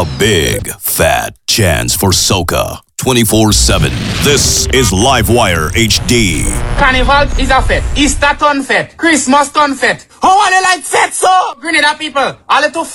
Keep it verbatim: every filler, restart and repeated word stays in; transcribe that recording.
A big, fat chance for soca. twenty-four seven. This is Livewire H D. Carnival is a fete. Easter turn fete. Christmas turn fete. How are they like fete so? Grenada people, all to